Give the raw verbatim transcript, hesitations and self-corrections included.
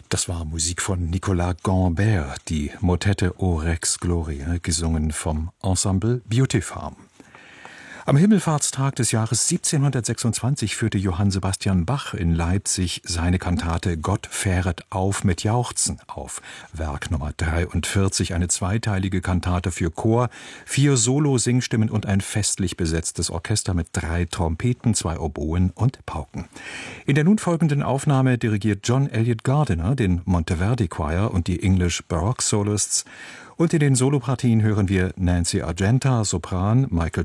Das war Musik von Nicolas Gambert, die Motette O Rex Gloria, gesungen vom Ensemble Beauty Farm. Am Himmelfahrtstag des Jahres siebzehnhundertsechsundzwanzig führte Johann Sebastian Bach in Leipzig seine Kantate »Gott fähret auf mit Jauchzen« auf. Werk Nummer dreiundvierzig, eine zweiteilige Kantate für Chor, vier Solo-Singstimmen und ein festlich besetztes Orchester mit drei Trompeten, zwei Oboen und Pauken. In der nun folgenden Aufnahme dirigiert John Elliott Gardiner den Monteverdi Choir und die English Baroque Soloists. Und in den Solopartien hören wir Nancy Argenta, Sopran, Michael